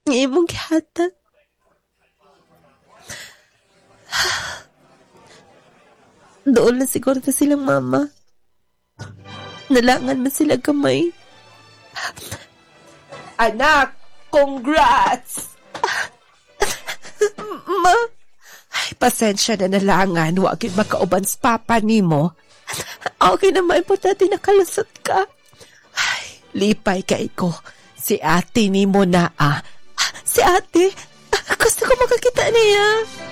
Ang imong gihatag. Doon na siguro na silang mama. Nalangan na sila gamay. Anak, congrats! Ma, Ay, pasensya na nalangan. Huwag yun makauban sa papa ni mo. okay na importante nakalusot ka. Ay, lipay kay ko. Si ate ni mo na Si ate, gusto ko makakita niya.